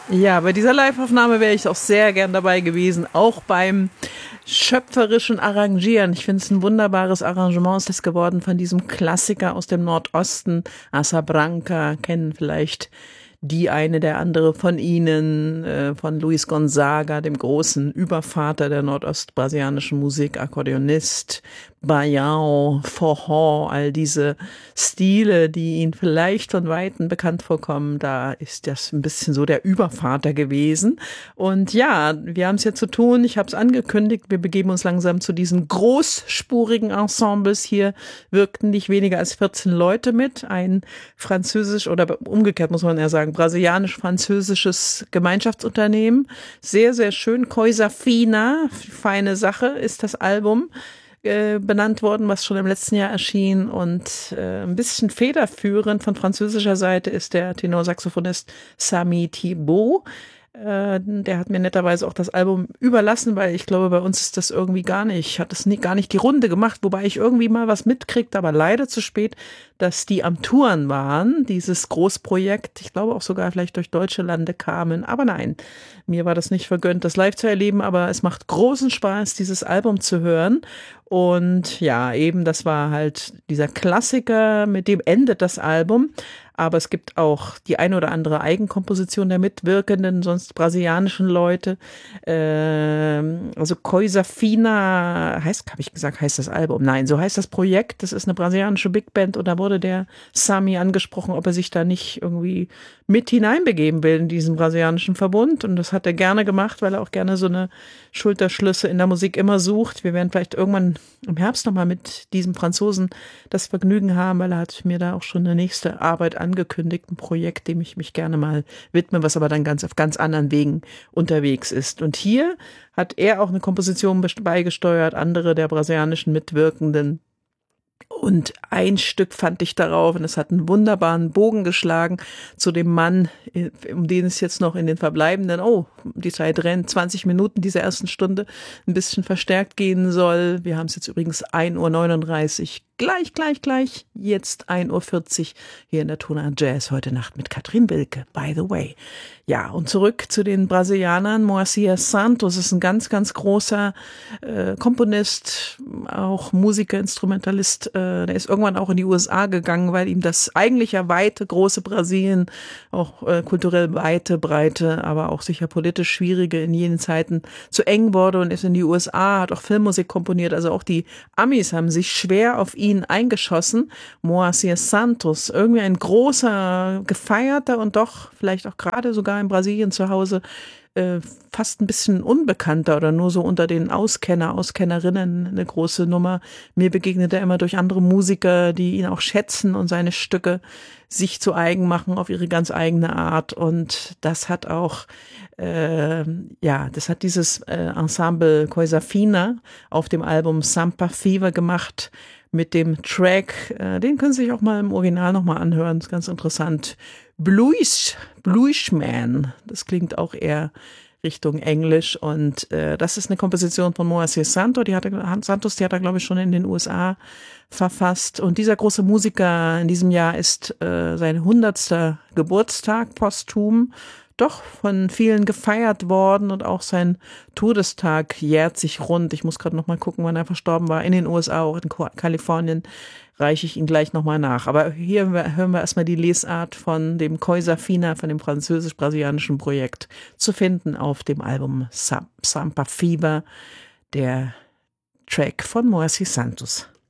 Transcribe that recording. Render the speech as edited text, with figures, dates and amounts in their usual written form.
Ja, bei dieser Live-Aufnahme wäre ich auch sehr gern dabei gewesen, auch beim schöpferischen Arrangieren. Ich finde es ein wunderbares Arrangement ist das geworden von diesem Klassiker aus dem Nordosten, Asa Branca, kennen vielleicht die eine, der andere von Ihnen, von Luis Gonzaga, dem großen Übervater der nordostbrasilianischen Musik, Akkordeonist, Baião, Forró, all diese Stile, die Ihnen vielleicht von Weitem bekannt vorkommen, da ist das ein bisschen so der Übervater gewesen. Und ja, wir haben es jetzt zu tun, ich habe es angekündigt, wir begeben uns langsam zu diesen großspurigen Ensembles. Hier wirkten nicht weniger als 14 Leute mit, ein französisch oder umgekehrt muss man eher sagen, brasilianisch-französisches Gemeinschaftsunternehmen. Sehr, sehr schön. Coisa Fina, feine Sache, ist das Album benannt worden, was schon im letzten Jahr erschien. Und ein bisschen federführend von französischer Seite ist der Tenorsaxophonist Sami Thibault. Der hat mir netterweise auch das Album überlassen, weil ich glaube, bei uns ist das irgendwie hat es gar nicht die Runde gemacht, wobei ich irgendwie mal was mitkriegte, aber leider zu spät, dass die am Touren waren, dieses Großprojekt. Ich glaube auch sogar vielleicht durch deutsche Lande kamen, aber nein, mir war das nicht vergönnt, das live zu erleben, aber es macht großen Spaß, dieses Album zu hören. Und ja, eben, das war halt dieser Klassiker, mit dem endet das Album. Aber es gibt auch die eine oder andere Eigenkomposition der mitwirkenden, sonst brasilianischen Leute. Also Coisa Fina heißt das Album? Nein, so heißt das Projekt. Das ist eine brasilianische Big Band und da wurde der Sami angesprochen, ob er sich da nicht irgendwie mit hineinbegeben will in diesen brasilianischen Verbund. Und das hat er gerne gemacht, weil er auch gerne so eine Schulterschlüsse in der Musik immer sucht. Wir werden vielleicht irgendwann im Herbst nochmal mit diesem Franzosen das Vergnügen haben, weil er hat mir da auch schon eine nächste Arbeit angekündigt, ein Projekt, dem ich mich gerne mal widme, was aber dann auf ganz anderen Wegen unterwegs ist. Und hier hat er auch eine Komposition beigesteuert, andere der brasilianischen Mitwirkenden. Und ein Stück fand ich darauf, und es hat einen wunderbaren Bogen geschlagen zu dem Mann, um den es jetzt noch in den verbleibenden, die Zeit rennt, 20 Minuten dieser ersten Stunde ein bisschen verstärkt gehen soll. Wir haben es jetzt übrigens 1:39 Uhr. Gleich, jetzt 1:40 Uhr hier in der Tonart Jazz heute Nacht mit Katrin Wilke, by the way. Ja, und zurück zu den Brasilianern. Moacir Santos ist ein ganz, ganz großer Komponist, auch Musiker, Instrumentalist. Der ist irgendwann auch in die USA gegangen, weil ihm das eigentlich ja weite, große Brasilien, auch kulturell weite, breite, aber auch sicher politisch schwierige in jenen Zeiten zu eng wurde und ist in die USA, hat auch Filmmusik komponiert. Also auch die Amis haben sich schwer auf ihn eingeschossen. Moacir Santos, irgendwie ein großer, gefeierter und doch vielleicht auch gerade sogar in Brasilien zu Hause fast ein bisschen unbekannter oder nur so unter den Auskennerinnen eine große Nummer. Mir begegnet er immer durch andere Musiker, die ihn auch schätzen und seine Stücke sich zu eigen machen auf ihre ganz eigene Art. Und das hat auch, das hat dieses Ensemble Coisa Fina auf dem Album Sampa Fever gemacht mit dem Track, den können Sie sich auch mal im Original nochmal anhören, das ist ganz interessant. Bluesman, das klingt auch eher Richtung Englisch und das ist eine Komposition von Moacir Santos, die hat er, glaube ich, schon in den USA verfasst und dieser große Musiker in diesem Jahr ist sein 100. Geburtstag posthum, doch von vielen gefeiert worden und auch sein Todestag jährt sich rund. Ich muss gerade noch mal gucken, wann er verstorben war. In den USA, auch in Kalifornien, reiche ich ihn gleich noch mal nach. Aber hier hören wir erstmal die Lesart von dem Coisa Fina, von dem französisch-brasilianischen Projekt, zu finden auf dem Album Sampa Fever, der Track von Moacir Santos.